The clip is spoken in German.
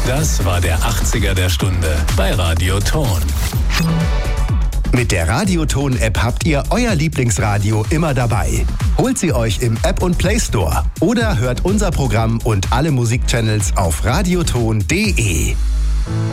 Das war der 80er der Stunde bei Radio Ton. Mit der Radioton-App habt ihr euer Lieblingsradio immer dabei. Holt sie euch im App- und Play Store oder hört unser Programm und alle Musikchannels auf radioton.de.